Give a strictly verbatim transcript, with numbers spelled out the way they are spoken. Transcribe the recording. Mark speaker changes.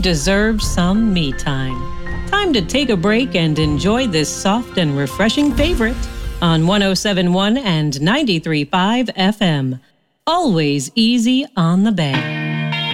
Speaker 1: deserve some me time. Time to take a break and enjoy this soft and refreshing favorite on one oh seven point one and ninety-three point five F M. Always easy on the bay.